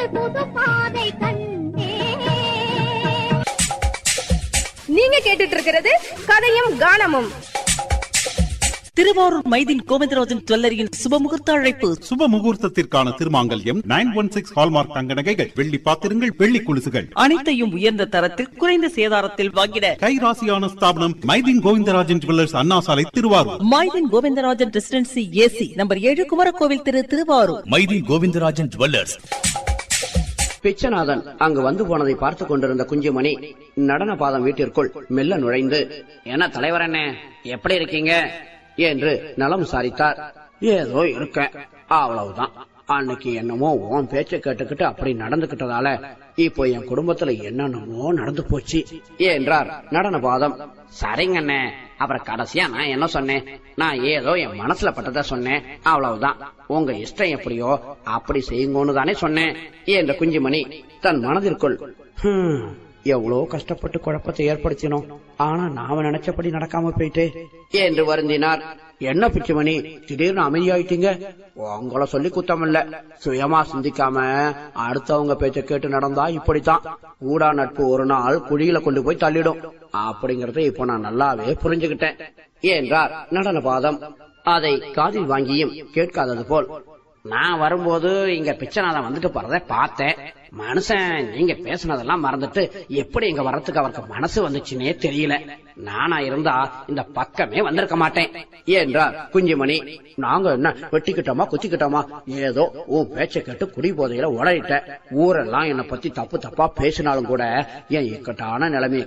நீங்க கேட்டுட்டு இருக்கிறது கதையும் கானமும். திருவாரூர் மைதின் கோவிந்தராஜன் ஜுவல்லரியின் சுபமுகூர்த்த அழைப்பு. சுபமுகூர்த்தத்திற்கான திருமாங்கல்யம் 916 ஹால்மார்க் தங்க நகைகள், வெள்ளி பாத்திரங்கள், வெள்ளி குலுசுகள் அனைத்தையும் உயர்ந்த தரத்தில் குறைந்த சேதாரத்தில் வாங்கிட கைராசியான ஸ்தாபனம் மைதின் கோவிந்தராஜன் ஜுவல்லர்ஸ், அண்ணா சாலை, Thiruvarur. Mydeen Govindarajan residency AC number 7, Kumarakovil திரு, திருவாரூர். மைதின் கோவிந்தராஜன் ஜுவல்லர்ஸ். பிச்சநாதன் அங்கு வந்து போனதை பார்த்து கொண்டிருந்த குஞ்சுமணி நடன பாதம் வீட்டிற்குள் மெல்ல நுழைந்து, என்ன தலைவர் என்ன, எப்படி இருக்கீங்க என்று நலம் விசாரித்தார். ஏதோ இருக்க, அவ்வளவுதான். அன்னைக்கு என்னமோ உன் பேச்ச கேட்டுக்கிட்டு அப்படி நடந்துகிட்டதால இப்போ என் குடும்பத்துல என்னென்னமோ நடந்து போச்சு என்றார் நடன பாதம். சரிங்கண்ணே, அப்புறம் கடைசியா நான் என்ன சொன்னேன்? நான் ஏதோ என் மனசுல பட்டத சொன்னேன், அவ்வளவுதான். உங்க இஷ்டம் எப்படியோ அப்படி செய்யுங்கன்னு தானே சொன்னேன் என்ற குஞ்சுமணி தன் மனதிற்குள், எவ்வளவு கஷ்டப்பட்டு குழப்பத்தை ஏற்படுத்தினோம், ஆனா நாம நினைச்சபடி நடக்காம போயிட்டே என்று வருந்தினார். என்ன பிச்சுமணி திடீர்னு அமைதியாயிட்டீங்க? உங்களை சொல்லி குத்தம் இல்ல, சுயமா சிந்திக்காம அடுத்தவங்க பேச்ச கேட்டு நடந்தா இப்படித்தான். ஊடா நட்பு ஒரு நாள் குழியில கொண்டு போய் தள்ளிடும் அப்படிங்கறத இப்போ நான் நல்லாவே புரிஞ்சுகிட்டேன் என்றார் நடனபாதம். அதை காதில் வாங்கியும் கேட்காதது போல், நான் வரும்போது இங்க பிச்சைநாதன் வந்துட்டு போறத பார்த்தேன். மனுஷன் நீங்க பேசினதெல்லாம் மறந்துட்டு எப்படி இங்க வர்றதுக்கு அவருக்கு மனசு வந்துச்சுன்னே தெரியல. நானா இருந்தா இந்த பக்கமே வந்திருக்க மாட்டேன் என்றார் குஞ்சுமணி. நாங்க என்ன வெட்டிக்கிட்டோமா குத்திக்கிட்டோமா? ஏதோ உன் பேச்சை கேட்டு குடி போதையில உளறிட்ட. ஊரெல்லாம் என்னை பத்தி தப்பு தப்பா பேசினாலும் கூட என் இக்கட்டான நிலைமையை